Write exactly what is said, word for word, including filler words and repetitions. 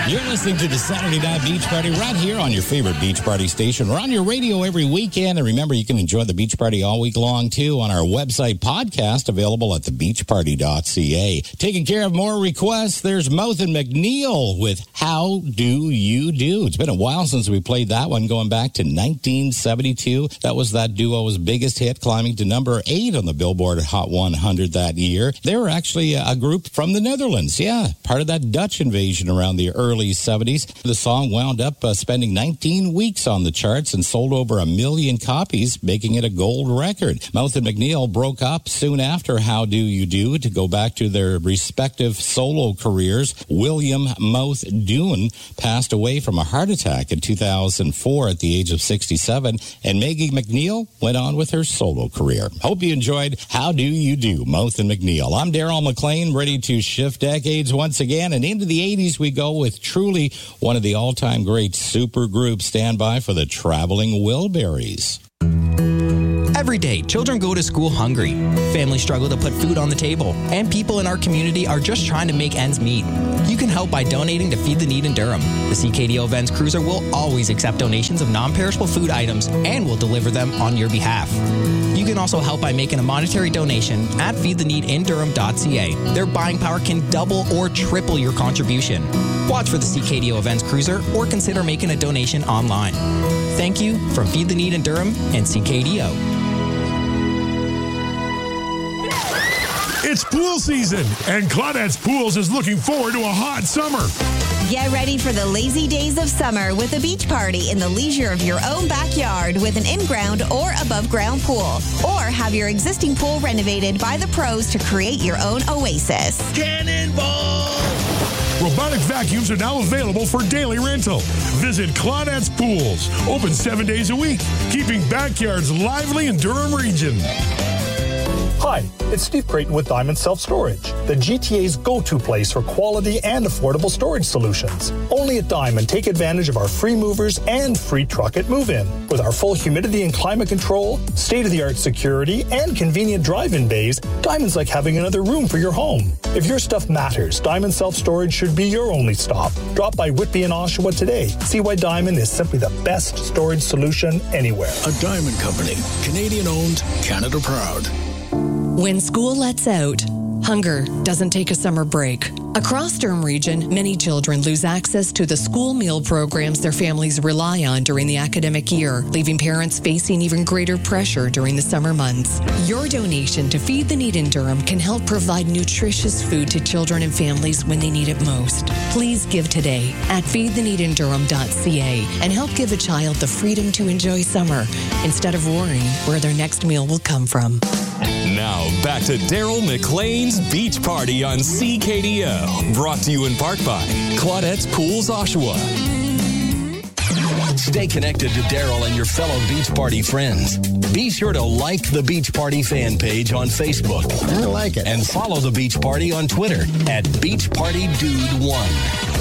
You're listening to the Saturday Night Beach Party right here on your favorite beach party station. We're on your radio every weekend. And remember, you can enjoy the beach party all week long, too, on our website podcast, available at the beach party dot c a. Taking care of more requests, there's Mouth and McNeil with How Do You Do? It's been a while since we played that one, going back to nineteen seventy-two. That was that duo's biggest hit, climbing to number eight on the Billboard Hot one hundred that year. They were actually a group from the Netherlands, yeah, part of that Dutch invasion around the early seventies. The song wound up uh, spending nineteen weeks on the charts and sold over a million copies, making it a gold record. Mouth and McNeil broke up soon after How Do You Do to go back to their respective solo careers. William Mouth Dune passed away from a heart attack in two thousand four at the age of sixty-seven, and Maggie McNeil went on with her solo career. Hope you enjoyed How Do You Do, Mouth and McNeil. I'm Daryl McLean, ready to shift decades once again, and into the eighties we go with truly one of the all-time great super groups. Stand by for the Traveling Wilburys. Every day, children go to school hungry. Families struggle to put food on the table, and people in our community are just trying to make ends meet. You can help by donating to Feed the Need in Durham. The C K D O Events Cruiser will always accept donations of non-perishable food items and will deliver them on your behalf. You can also help by making a monetary donation at feed the need in durham dot c a. Their buying power can double or triple your contribution. Watch for the C K D O Events Cruiser or consider making a donation online. Thank you from Feed the Need in Durham and C K D O. It's pool season, and Claudette's Pools is looking forward to a hot summer. Get ready for the lazy days of summer with a beach party in the leisure of your own backyard with an in-ground or above-ground pool. Or have your existing pool renovated by the pros to create your own oasis. Cannonball! Robotic vacuums are now available for daily rental. Visit Claudette's Pools, open seven days a week, keeping backyards lively in Durham region. Hi, it's Steve Creighton with Diamond Self-Storage, the G T A's go-to place for quality and affordable storage solutions. Only at Diamond, take advantage of our free movers and free truck at move-in. With our full humidity and climate control, state-of-the-art security, and convenient drive-in bays, Diamond's like having another room for your home. If your stuff matters, Diamond Self-Storage should be your only stop. Drop by Whitby and Oshawa today. See why Diamond is simply the best storage solution anywhere. A Diamond Company, Canadian-owned, Canada proud. When school lets out, hunger doesn't take a summer break. Across Durham Region, many children lose access to the school meal programs their families rely on during the academic year, leaving parents facing even greater pressure during the summer months. Your donation to Feed the Need in Durham can help provide nutritious food to children and families when they need it most. Please give today at feed the need in durham dot c a and help give a child the freedom to enjoy summer instead of worrying where their next meal will come from. Now, back to Daryl McLean's Beach Party on C K D O. Brought to you in part by Claudette's Pools, Oshawa. Stay connected to Daryl and your fellow Beach Party friends. Be sure to like the Beach Party fan page on Facebook. I like it. And follow the Beach Party on Twitter at Beach Party Dude one.